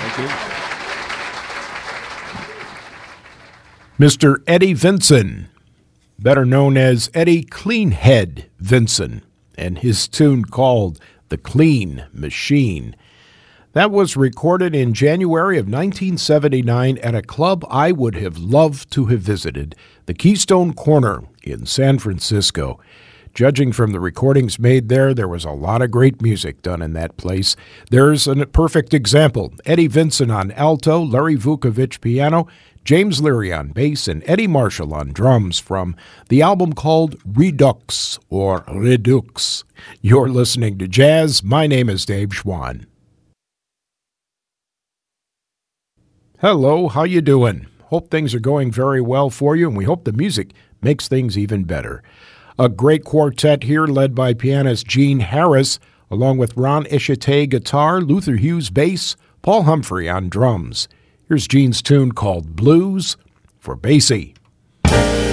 Thank you. Mr. Eddie Vinson, better known as Eddie Cleanhead Vinson, and his tune called The Clean Machine. That was recorded in January of 1979 at a club I would have loved to have visited, the Keystone Corner in San Francisco. Judging from the recordings made there was a lot of great music done in that place. There's a perfect example. Eddie Vinson on alto, Larry Vukovich piano, James Leary on bass, and Eddie Marshall on drums from the album called Redux or Redux. You're listening to Jazz. My name is Dave Schwann. Hello, how you doing? Hope things are going very well for you, and we hope the music makes things even better. A great quartet here led by pianist Gene Harris, along with Ron Ishite guitar, Luther Hughes bass, Paul Humphrey on drums. Here's Gene's tune called Blues for Basie.